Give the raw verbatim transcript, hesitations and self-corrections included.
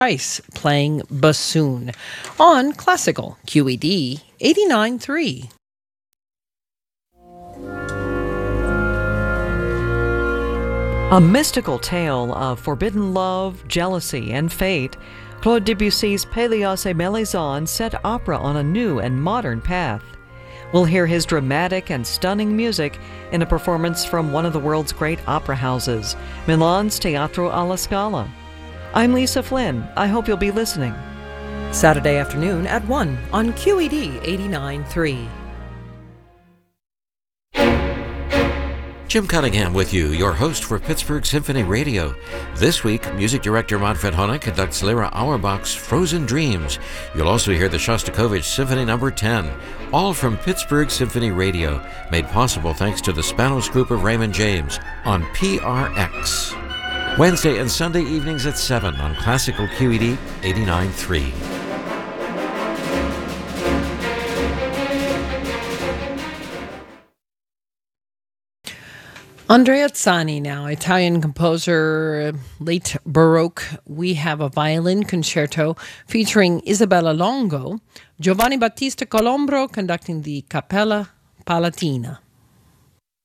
Price playing bassoon on Classical Q E D eighty-nine point three. A mystical tale of forbidden love, jealousy, and fate, Claude Debussy's Pélias et Mélisande set opera on a new and modern path. We'll hear his dramatic and stunning music in a performance from one of the world's great opera houses, Milan's Teatro alla Scala. I'm Lisa Flynn. I hope you'll be listening. Saturday afternoon at one on Q E D eighty-nine point three. Jim Cunningham with you, your host for Pittsburgh Symphony Radio. This week, music director Manfred Honeck conducts Lyra Auerbach's Frozen Dreams. You'll also hear the Shostakovich Symphony Number ten, all from Pittsburgh Symphony Radio, made possible thanks to the Spanos Group of Raymond James on P R X. Wednesday and Sunday evenings at seven on Classical Q E D eighty-nine point three. Andrea Zani now, Italian composer, late Baroque. We have a violin concerto featuring Isabella Longo, Giovanni Battista Colombro conducting the Cappella Palatina.